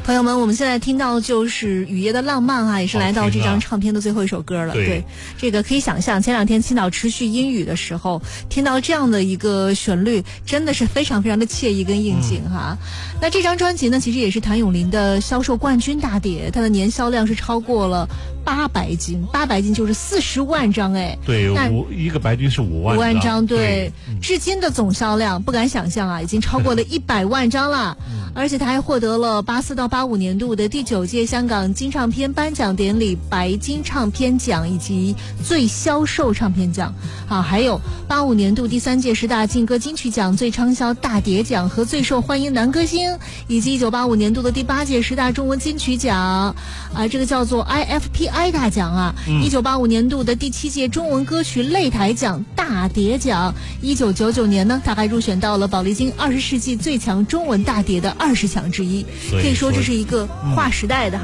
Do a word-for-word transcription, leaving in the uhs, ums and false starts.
朋友们，我们现在听到就是雨夜的浪漫啊，也是来到这张唱片的最后一首歌了。 对, 对，这个可以想象，前两天青岛持续阴雨的时候，听到这样的一个旋律，真的是非常非常的惬意跟应景哈。嗯、那这张专辑呢，其实也是谭咏麟的销售冠军大碟，它的年销量是超过了八百斤，八百斤就是四十万张哎。 对，五一个白金是五万张。 五万张，对， 对嗯、至今的总销量不敢想象啊，已经超过了一百万张了。嗯而且他还获得了八四到八五年度的第九届香港金唱片颁奖典礼白金唱片奖以及最销售唱片奖，啊，还有八五年度第三届十大劲歌金曲奖最畅销大碟奖和最受欢迎男歌星，以及一九八五年度的第八届十大中文金曲奖，啊，这个叫做 I F P I 大奖啊，一九八五年度的第七届中文歌曲擂台奖大碟奖，一九九九年呢，他还入选到了宝丽金二十世纪最强中文大碟的二十强之一，可以说这是一个划时代的。